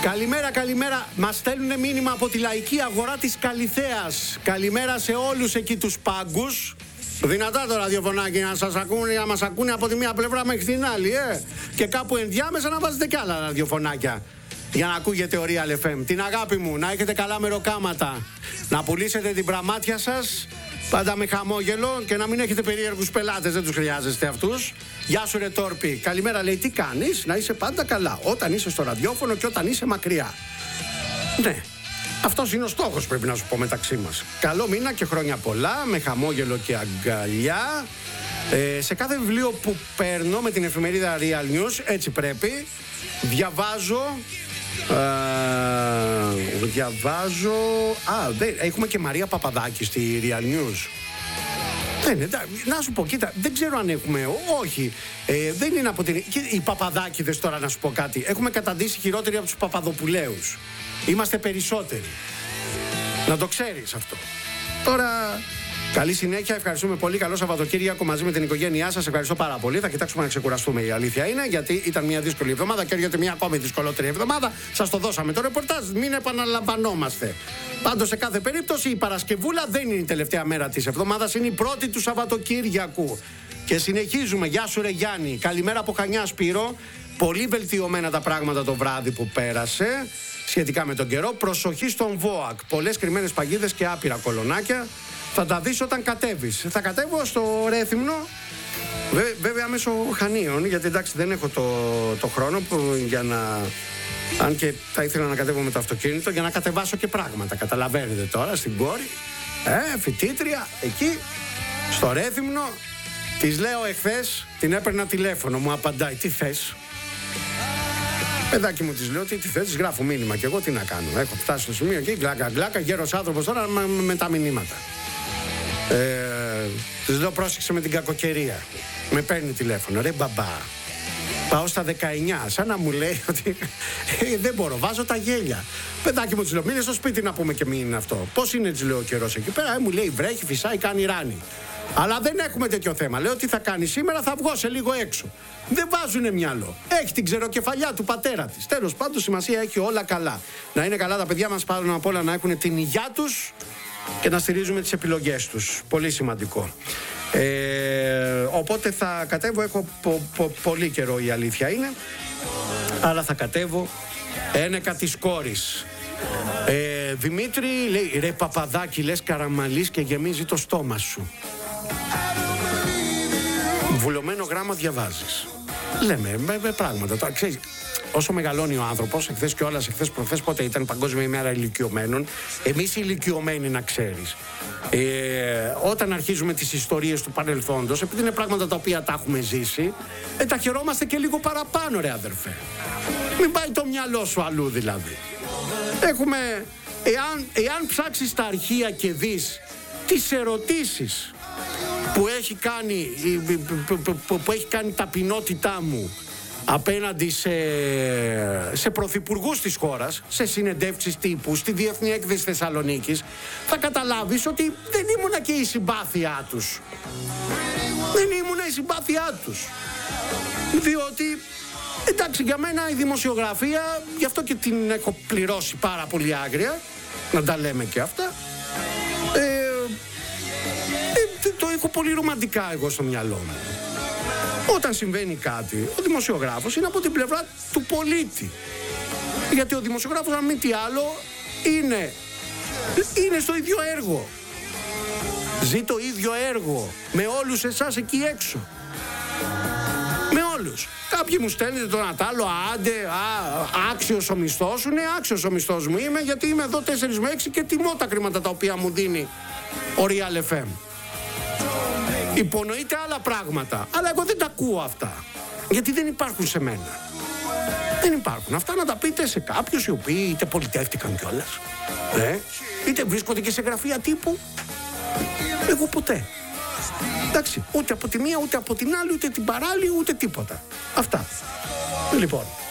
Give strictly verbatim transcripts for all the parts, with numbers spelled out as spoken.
Καλημέρα, καλημέρα. Μας στέλνουν μήνυμα από τη λαϊκή αγορά της Καλιθέας. Καλημέρα σε όλους εκεί τους πάγκους. Δυνατά το ραδιοφωνάκι να σας ακούνε, να μας ακούνε από τη μία πλευρά μέχρι την άλλη, ε. Και κάπου ενδιάμεσα να βάζετε κι άλλα ραδιοφωνάκια για να ακούγεται ο Real εφ εμ. Την αγάπη μου, να έχετε καλά μεροκάματα. Να πουλήσετε την πραμάτια σας, πάντα με χαμόγελο, και να μην έχετε περίεργους πελάτες, δεν τους χρειάζεστε αυτούς. Γεια σου ρε Τόρπη. Καλημέρα, λέει, τι κάνεις? Να είσαι πάντα καλά όταν είσαι στο ραδιόφωνο και όταν είσαι μακριά. Ναι, αυτός είναι ο στόχος, πρέπει να σου πω, μεταξύ μας. Καλό μήνα και χρόνια πολλά, με χαμόγελο και αγκαλιά. Ε, σε κάθε βιβλίο που παίρνω με την εφημερίδα Real News, έτσι πρέπει, διαβάζω... Ε, διαβάζω... Α, δεν, έχουμε και Μαρία Παπαδάκη στη Real News. Δεν είναι, να σου πω, κοίτα, δεν ξέρω αν έχουμε, όχι, ε, δεν είναι από την... Οι Παπαδάκηδες τώρα, να σου πω κάτι, έχουμε καταντήσει χειρότεροι από τους Παπαδοπουλαίους. Είμαστε περισσότεροι. Να το ξέρεις αυτό. Τώρα, καλή συνέχεια, ευχαριστούμε πολύ, καλό Σαββατοκύριακο μαζί με την οικογένειά σας, ευχαριστώ πάρα πολύ. Θα κοιτάξουμε να ξεκουραστούμε, η αλήθεια είναι, γιατί ήταν μια δύσκολη εβδομάδα και έρχεται μια ακόμη δυσκολότερη εβδομάδα. Σας το δώσαμε το ρεπορτάζ, μην επαναλαμβανόμαστε. Πάντως, σε κάθε περίπτωση, η Παρασκευούλα δεν είναι η τελευταία μέρα της εβδομάδας, είναι η πρώτη του Σαββατοκύριακου. Και συνεχίζουμε. Γεια σου ρε Γιάννη, καλημέρα από Χανιά Σπύρο. Πολύ βελτιωμένα τα πράγματα το βράδυ που πέρασε σχετικά με τον καιρό. Προσοχή στον ΒΟΑΚ. Πολλές κρυμμένες παγίδες και άπειρα κολονάκια. Θα τα δεις όταν κατέβεις. Θα κατέβω στο Ρέθυμνο, βέ, βέβαια μέσω Χανίων, γιατί εντάξει δεν έχω το, το χρόνο που, για να... Αν και θα ήθελα να κατέβω με το αυτοκίνητο για να κατεβάσω και πράγματα. Καταλαβαίνετε τώρα, στην κόρη, ε, φοιτήτρια, εκεί, στο Ρέθυμνο. Της λέω εχθές, την έπαιρνα τηλέφωνο, μου απαντάει, τι θες? Παιδάκι μου, της λέω, τι, τι θες, της γράφω μήνυμα και εγώ τι να κάνω. Έχω φτάσει στο σημείο εκεί, γκλάκα γκλάκα, γέρος άνθρωπος τώρα με, με τα μηνύματα. Ε, της λέω, πρόσεξε με την κακοκαιρία. Με παίρνει τηλέφωνο, ρε μπαμπά. Πάω στα δεκαεννιά, σαν να μου λέει ότι ε, δεν μπορώ, βάζω τα γέλια. Παιδάκι μου, της λέω, μείνε στο σπίτι να πούμε και μην είναι αυτό. Πώς είναι, της λέω, ο καιρός εκεί πέρα? Ε, μου λέει, βρέχει, φυσάει, κάνει ράνι. Αλλά δεν έχουμε τέτοιο θέμα. Λέω, τι θα κάνει σήμερα, θα βγω σε λίγο έξω. Δεν βάζουνε μυαλό. Έχει την ξεροκεφαλιά του πατέρα της. Τέλος πάντων, σημασία έχει όλα καλά. Να είναι καλά τα παιδιά μας, πάνω απ' όλα να έχουν την υγεία τους και να στηρίζουμε τις επιλογές τους. Πολύ σημαντικό. Ε, οπότε θα κατέβω, έχω πο, πο, πολύ καιρό, η αλήθεια είναι. Αλλά θα κατέβω ένεκα της κόρης. Ε, Δημήτρη, λέει, ρε Παπαδάκη, λες Καραμαλής και γεμίζει το στόμα σου. Βουλωμένο γράμμα διαβάζεις. Λέμε με, με πράγματα. Τώρα, ξέρεις, όσο μεγαλώνει ο άνθρωπος, εχθές και όλας, εχθές προχθές, πότε ήταν Παγκόσμια ημέρα ηλικιωμένων, εμείς οι ηλικιωμένοι, να ξέρεις, ε, όταν αρχίζουμε τις ιστορίες του παρελθόντος, επειδή είναι πράγματα τα οποία τα έχουμε ζήσει, ε, τα χαιρόμαστε και λίγο παραπάνω, ρε αδερφέ. Μην πάει το μυαλό σου αλλού δηλαδή. Έχουμε, εάν, εάν ψάξεις τα αρχεία και δεις τις ερωτήσεις που έχει κάνει, που έχει κάνει ταπεινότητά μου απέναντι σε, σε πρωθυπουργούς της χώρας, σε συνεντεύξεις τύπου, στη Διεθνή Έκθεση Θεσσαλονίκης, θα καταλάβεις ότι δεν ήμουνα και η συμπάθειά τους. Δεν ήμουνα η συμπάθειά τους. Διότι, εντάξει, για μένα η δημοσιογραφία, γι' αυτό και την έχω πληρώσει πάρα πολύ άγρια, να τα λέμε και αυτά, ε, ε, το έχω πολύ ρομαντικά εγώ στο μυαλό μου. Όταν συμβαίνει κάτι, ο δημοσιογράφος είναι από την πλευρά του πολίτη. Γιατί ο δημοσιογράφος, αν μη τι άλλο, είναι, είναι στο ίδιο έργο. Ζει το ίδιο έργο με όλους εσάς εκεί έξω. Με όλους. Κάποιοι μου στέλνετε τον Ατάλο, άντε, α, άξιος ο μισθός σου. Ναι, άξιος ο μισθός μου είμαι, γιατί είμαι εδώ τέσσερις με έξι και τιμώ τα χρήματα τα οποία μου δίνει ο Real εφ εμ. Υπονοείται άλλα πράγματα, αλλά εγώ δεν τα ακούω αυτά, γιατί δεν υπάρχουν σε μένα. Δεν υπάρχουν. Αυτά να τα πείτε σε κάποιους οι οποίοι είτε πολιτεύτηκαν κιόλας, ε, είτε βρίσκονται και σε γραφεία τύπου. Εγώ ποτέ. Εντάξει, ούτε από τη μία, ούτε από την άλλη, ούτε την παράλληλη, ούτε τίποτα. Αυτά. Λοιπόν,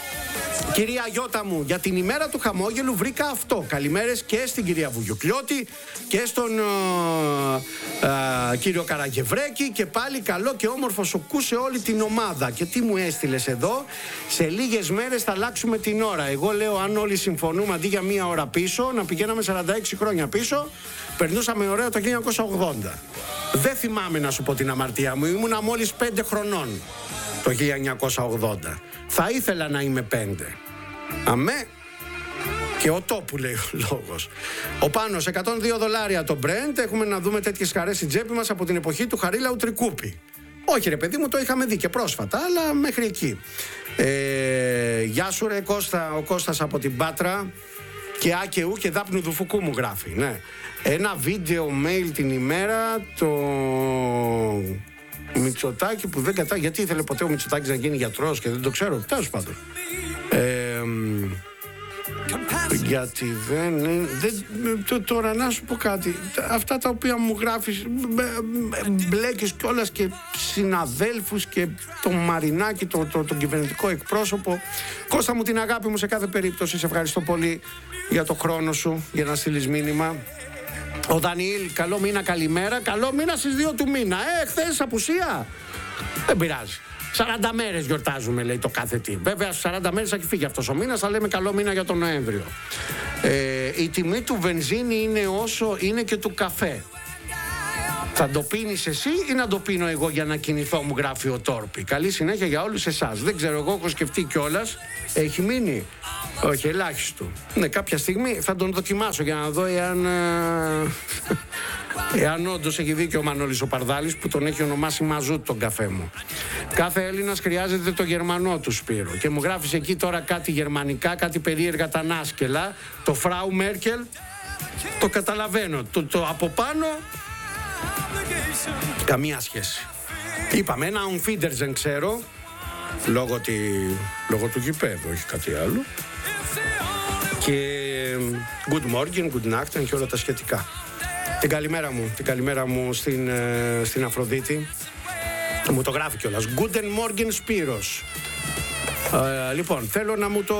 Κυρία Γιώτα μου, για την ημέρα του χαμόγελου βρήκα αυτό. Καλημέρες και στην κυρία Βουγιουκλιώτη και στον ε, ε, κύριο Καραγευρέκη και πάλι καλό και όμορφο σοκού σε όλη την ομάδα. Και τι μου έστειλες εδώ? Σε λίγες μέρες θα αλλάξουμε την ώρα. Εγώ λέω αν όλοι συμφωνούμε αντί για μία ώρα πίσω να πηγαίναμε σαράντα έξι χρόνια πίσω, περνούσαμε ωραία το χίλια εννιακόσια ογδόντα. Δεν θυμάμαι να σου πω την αμαρτία μου, ήμουνα μόλις πέντε χρονών το χίλια εννιακόσια ογδόντα. Θα ήθελα να είμαι πέντε. Αμέ. Και ο τόπου λέει ο λόγος. Ο Πάνος, εκατόν δύο δολάρια το Brent. Έχουμε να δούμε τέτοιες χαρές στην τσέπη μας από την εποχή του Χαρίλαου Τρικούπη. Όχι ρε παιδί μου, το είχαμε δει και πρόσφατα, αλλά μέχρι εκεί. ε, Γεια σου ρε Κώστα, ο Κώστας από την Πάτρα. Και άκαιου και δάπνου δουφουκού μου γράφει, ναι. Ένα βίντεο mail την ημέρα. Το Μητσοτάκη που δεν κατά. Γιατί ήθελε ποτέ ο Μητσοτάκης να γίνει γιατρός και δεν το ξέρω. Τέλος πάντων. Ε, γιατί δεν, δεν. Τώρα να σου πω κάτι. Αυτά τα οποία μου γράφεις, μπλέκεις κιόλας και συναδέλφους και τον Μαρινάκη, τον το, το κυβερνητικό εκπρόσωπο. Κώστα μου, την αγάπη μου σε κάθε περίπτωση. Σε ευχαριστώ πολύ για το χρόνο σου, για να στείλεις μήνυμα. Ο Δανιήλ, καλό μήνα, καλημέρα. Καλό μήνα στις δύο του μήνα. Ε, χθες απουσία. Δεν πειράζει. σαράντα μέρες γιορτάζουμε, λέει το κάθε τι. Βέβαια, στις σαράντα μέρες θα έχει φύγει αυτός ο μήνας, θα λέμε καλό μήνα για τον Νοέμβριο. Ε, η τιμή του βενζίνη είναι όσο είναι και του καφέ. Θα το πίνεις εσύ ή να το πίνω εγώ για να κινηθώ, μου γράφει ο Τόρπι. Καλή συνέχεια για όλους εσάς. Δεν ξέρω, εγώ έχω σκεφτεί κιόλας. Έχει μείνει? Όχι, ελάχιστο. Ναι, κάποια στιγμή θα τον δοκιμάσω για να δω εάν... Εάν όντως έχει δίκιο ο Μανώλης ο Παρδάλης που τον έχει ονομάσει μαζούτ τον καφέ μου. Κάθε Έλληνας χρειάζεται το γερμανό του, Σπύρο. Και μου γράφεις εκεί τώρα κάτι γερμανικά, κάτι περίεργα τα νάσκελα. Το Φράου Μέρκελ, το καταλαβαίνω. Το, το από πάνω, καμία σχέση. Είπαμε ένα Unfiedersen ξέρω, λόγω, τη, λόγω του γηπέδου, όχι κάτι άλλο. Και good morning, good night και όλα τα σχετικά. Την καλημέρα μου, την καλημέρα μου στην, ε, στην Αφροδίτη. Μου το γράφει κιόλας. Guten Morgen Σπύρος. Ε, λοιπόν, θέλω να μου το...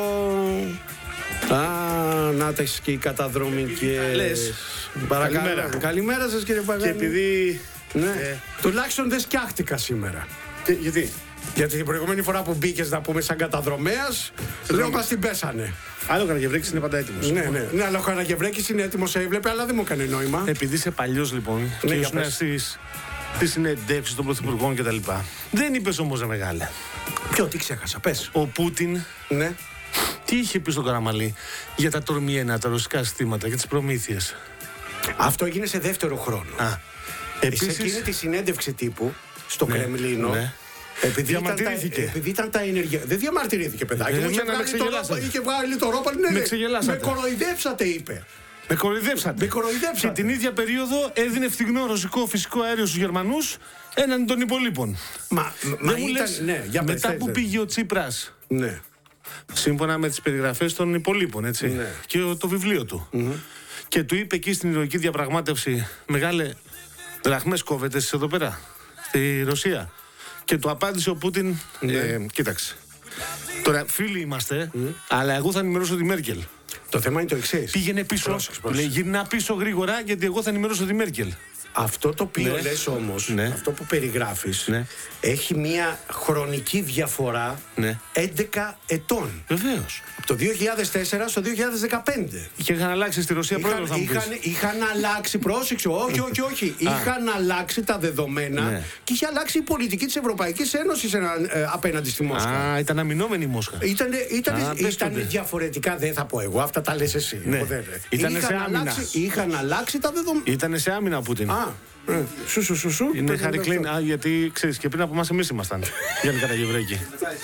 Α, να τα και οι καταδρομικές. Λες. Παρακαλώ. Καλημέρα. Καλημέρα σας κύριε Παγάνη. Και επειδή... Ναι. Ε... Τουλάχιστον δεν σκιάχτηκα σήμερα. Τι, γιατί? Γιατί την προηγούμενη φορά που μπήκες να πούμε σαν καταδρομέας, λέω μας την πέσανε. Άλλο ο Καραγευρέκης είναι πάντα έτοιμος. Ναι, ναι, ναι, αλλά ο Καραγευρέκης είναι έτοιμος, έβλεπε, αλλά δεν μου έκανε νόημα. Επειδή είσαι παλιός λοιπόν, Ναι, και για ήσουν πες. στις, στις συνεντεύξεις των πρωθυπουργών κτλ. Δεν είπες όμως ρε μεγάλε. Ποιο, τι ξέχασα, πες. Ο Πούτιν Ναι. τι είχε πει στον Καραμαλή για τα τορμιένα, τα ρωσικά συστήματα, για τις προμήθειες? Αυτό έγινε σε δεύτερο χρόνο. Α, Σε επίσης... εκείνη τη συνέντευξη τύπου στο Ναι, Κρεμλίνο. ναι. Επειδή ήταν, τα, Διαμαρτυρήθηκε. επειδή ήταν τα ενεργεια... Δεν διαμαρτυρήθηκε, παιδάκι. Ε, μου είχε εμένα με βγάλει το ξεγελάσατε. ρόπαλ, είχε βγάλει το ρόπαλ. Ναι, Με ναι. ξεγελάσατε. Με κοροϊδέψατε, είπε. Με κοροϊδέψατε. Με κοροϊδέψατε. Και την ίδια περίοδο έδινε φθηνό ρωσικό φυσικό αέριο στους Γερμανούς έναντι των υπολείπων. Μα, Δεν μα μου ήταν. λες, Ναι, για πες, μετά θες, που θες. πήγε ο Τσίπρας, Ναι. σύμφωνα με τις περιγραφές των υπολείπων, έτσι, Ναι. και το βιβλίο του. Mm-hmm. Και του είπε εκεί στην ηρωική διαπραγμάτευση, μεγάλε δραχμές κόβετε εσείς εδώ πέρα, στη Ρωσία. Και του απάντησε ο Πούτιν, Ναι. ε, κοίταξε, τώρα φίλοι είμαστε, mm. αλλά εγώ θα ενημερώσω τη Μέρκελ. Το θέμα είναι το εξής. Πήγαινε πίσω, Πρόσεξε, του λέει γυρνά πίσω γρήγορα γιατί εγώ θα ενημερώσω τη Μέρκελ. Αυτό το οποίο Ναι. λες όμως, Ναι. αυτό που περιγράφεις, Ναι. έχει μια χρονική διαφορά Ναι. έντεκα ετών. Βεβαίως. Από το δύο χιλιάδες τέσσερα στο δύο χιλιάδες δεκαπέντε. Και είχαν αλλάξει στη Ρωσία πρόεδρο, θα μου πεις. είχαν, είχαν αλλάξει, πρόσεξε, όχι, όχι, όχι. είχαν αλλάξει τα δεδομένα Ναι. και είχε αλλάξει η πολιτική της Ευρωπαϊκής Ένωσης ε, απέναντι στη Μόσχα. Α, ήταν αμυνόμενη η Μόσχα. Ήτανε, ήτανε, Α, πες ήτανε τότε. διαφορετικά, δεν θα πω εγώ, αυτά τα λες εσύ. Ναι. Εγώ δεν- Ήτανε είχαν σε άμυνα. αλλάξει, είχαν αλλάξει τα δεδομένα. Ήτανε σε άμυνα ο Πούτιν. Α, ε, σου, σου, σου, σου. Είναι Πρέπει να Χαρή το Κλίν. αυτό. Α, γιατί ξέρεις και πριν από εμάς εμείς ήμασταν. Γιάννη Καραγευρέκη.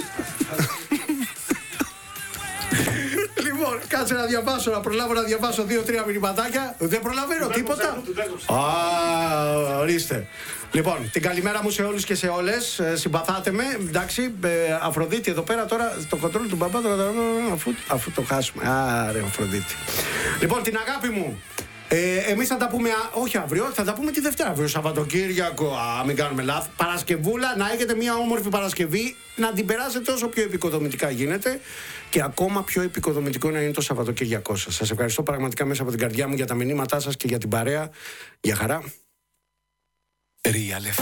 Λοιπόν, κάτσε να διαβάσω, να προλάβω να διαβάσω δύο-τρία μηνυματάκια. Δεν προλαβαίνω τίποτα. Α, ορίστε. Λοιπόν, την καλημέρα μου σε όλους και σε όλες. Ε, συμπαθάτε με. Εντάξει, ε, Αφροδίτη εδώ πέρα τώρα, το κοντρόλ του μπαμπά, το, αφού, αφού το χάσουμε. Άρε, Αφροδίτη. Λοιπόν, την αγάπη μου. Ε, εμείς θα τα πούμε, όχι αύριο, θα τα πούμε τη Δευτέρα. Αύριο Σαββατοκύριακο, α, μην κάνουμε λάθος. Παρασκευούλα, να έχετε μια όμορφη Παρασκευή, να την περάσετε όσο πιο επικοδομητικά γίνεται και ακόμα πιο επικοδομητικό να είναι το Σαββατοκύριακό σας. Σας ευχαριστώ πραγματικά μέσα από την καρδιά μου για τα μηνύματά σας και για την παρέα. Για χαρά. Real.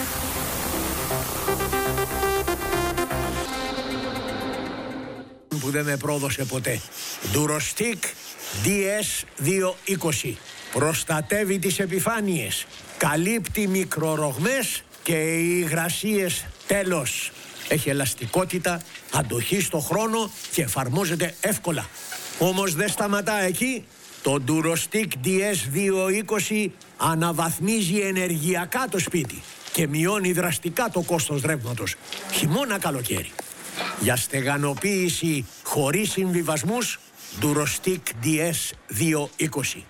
Που δεν με πρόδωσε ποτέ. Durostic ντι ες διακόσια είκοσι. Προστατεύει τις επιφάνειες. Καλύπτει μικρορογμές και υγρασίες. Τέλος. Έχει ελαστικότητα, αντοχή στο χρόνο και εφαρμόζεται εύκολα. Όμως δεν σταματά εκεί. Το Durostic ντι ες διακόσια είκοσι αναβαθμίζει ενεργειακά το σπίτι και μειώνει δραστικά το κόστος ρεύματος. Χειμώνα καλοκαίρι. Για στεγανοποίηση χωρίς συμβιβασμούς, Durostic ντι ες διακόσια είκοσι.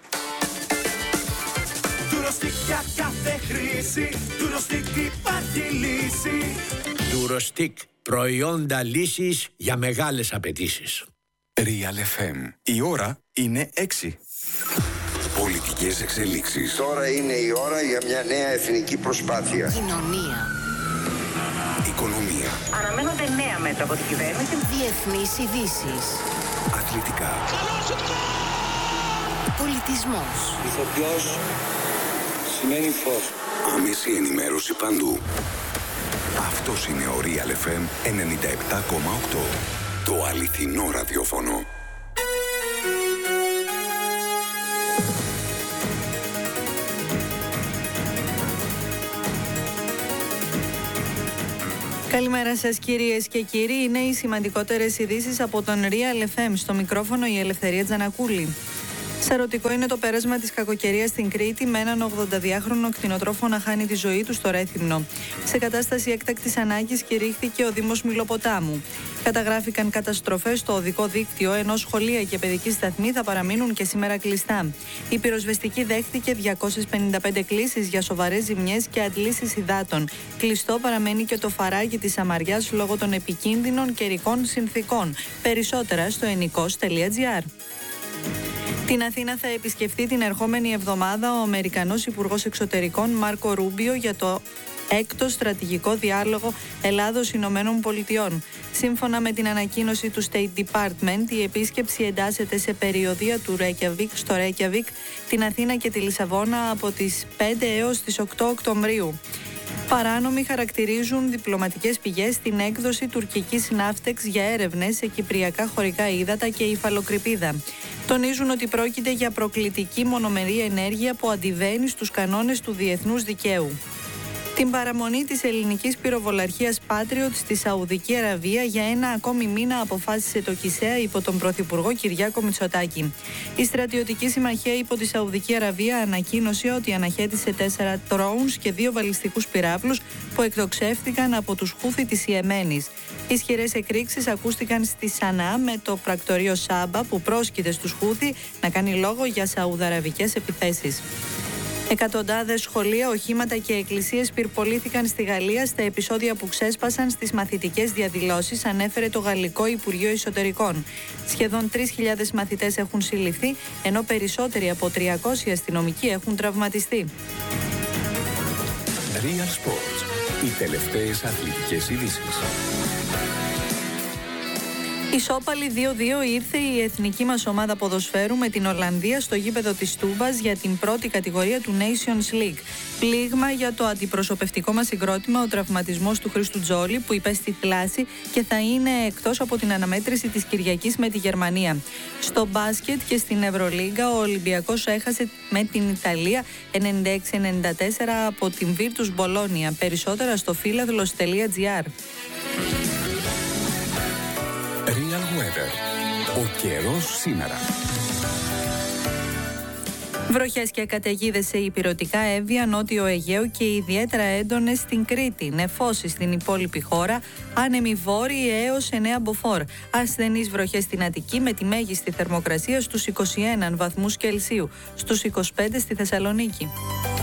Durostic για κάθε χρήση, Durostic υπάρχει λύση. Durostic, προϊόντα λύσης για μεγάλες απαιτήσεις. Real εφ εμ. Η ώρα είναι έξι. Πολιτικές εξελίξεις. Τώρα είναι η ώρα για μια νέα εθνική προσπάθεια. Κοινωνία. Οικονομία. Αναμένονται νέα μέτρα από την κυβέρνηση. Διεθνείς ειδήσεις. Αθλητικά. Πολιτισμός. Ηθοποιός σημαίνει φως. Άμεση ενημέρωση παντού. Αυτός είναι ο Real εφ εμ ενενήντα επτά κόμμα οκτώ. Το αληθινό ραδιόφωνο. Καλημέρα σας κυρίες και κύριοι. Είναι οι σημαντικότερες ειδήσεις από τον Real εφ εμ. Στο μικρόφωνο η Ελευθερία Τζανακούλη. Σαρωτικό είναι το πέρασμα της κακοκαιρίας στην Κρήτη, με έναν ογδονταδυάχρονο κτηνοτρόφο να χάνει τη ζωή του στο Ρέθυμνο. Σε κατάσταση έκτακτης ανάγκης κηρύχθηκε ο Δήμος Μιλοποτάμου. Καταγράφηκαν καταστροφές στο οδικό δίκτυο, ενώ σχολεία και παιδικοί σταθμοί θα παραμείνουν και σήμερα κλειστά. Η πυροσβεστική δέχτηκε διακόσιες πενήντα πέντε κλήσεις για σοβαρές ζημιές και αντλήσεις υδάτων. Κλειστό παραμένει και το φαράγγι της Αμαριάς λόγω των επικίνδυνων καιρικών συνθήκων. Περισσότερα στο ενικός τελεία τζι άρ. Την Αθήνα θα επισκεφτεί την ερχόμενη εβδομάδα ο Αμερικανός Υπουργός Εξωτερικών Μάρκο Ρούμπιο για το έκτο στρατηγικό διάλογο Ελλάδος-Ηνωμένων Πολιτειών. Σύμφωνα με την ανακοίνωση του State Department, η επίσκεψη εντάσσεται σε περιοδεία του Reykjavik στο Reykjavik, την Αθήνα και τη Λισαβόνα από τις πέντε έως τις οκτώ Οκτωβρίου. Παράνομοι χαρακτηρίζουν διπλωματικές πηγές την έκδοση τουρκικής ναύτεξ για έρευνες σε κυπριακά χωρικά ύδατα και υφαλοκρηπίδα. Τονίζουν ότι πρόκειται για προκλητική μονομερή ενέργεια που αντιβαίνει στους κανόνες του διεθνούς δικαίου. Την παραμονή της ελληνικής πυροβολαρχίας Patriot στη Σαουδική Αραβία για ένα ακόμη μήνα αποφάσισε το ΚΙΣΕΑ υπό τον Πρωθυπουργό Κυριάκο Μητσοτάκη. Η στρατιωτική συμμαχία υπό τη Σαουδική Αραβία ανακοίνωσε ότι αναχέτησε τέσσερα drones και δύο βαλιστικούς πυράβλους που εκτοξεύτηκαν από τους Χούθι της Ιεμένης. Ισχυρές εκρήξεις ακούστηκαν στη Σανά με το πρακτορείο Σάμπα που πρόσκειται στους Χούθι να κάνει λόγο για σαουδαραβικές επιθέσεις. Εκατοντάδες σχολεία, οχήματα και εκκλησίες πυρπολήθηκαν στη Γαλλία στα επεισόδια που ξέσπασαν στις μαθητικές διαδηλώσεις, ανέφερε το Γαλλικό Υπουργείο Εσωτερικών. Σχεδόν τρεις χιλιάδες μαθητές έχουν συλληφθεί, ενώ περισσότεροι από τριακόσιοι αστυνομικοί έχουν τραυματιστεί. Real Sports. Οι τελευταίες αθλητικές ειδήσεις. Ισόπαλη δύο δύο ήρθε η εθνική μας ομάδα ποδοσφαίρου με την Ολλανδία στο γήπεδο της Τούμπας για την πρώτη κατηγορία του Nations League. Πλήγμα για το αντιπροσωπευτικό μας συγκρότημα ο τραυματισμός του Χρήστου Τζόλη που υπέστη θλάση και θα είναι εκτός από την αναμέτρηση της Κυριακής με τη Γερμανία. Στο μπάσκετ και στην Ευρωλίγκα ο Ολυμπιακός έχασε με την Ιταλία ενενήντα έξι ενενήντα τέσσερα από την Virtus Bologna. Περισσότερα στο φίλαθλος τελεία τζι άρ. Real Weather. Ο καιρός σήμερα. Βροχές και καταιγίδες σε ηπειρωτικά Εύβοια, Νότιο Αιγαίο και ιδιαίτερα έντονες στην Κρήτη. Νεφώσεις στην υπόλοιπη χώρα, άνεμοι βόρειοι έως εννέα μποφόρ. Ασθενείς βροχές στην Αττική με τη μέγιστη θερμοκρασία στους είκοσι ένα βαθμούς Κελσίου, στους είκοσι πέντε στη Θεσσαλονίκη.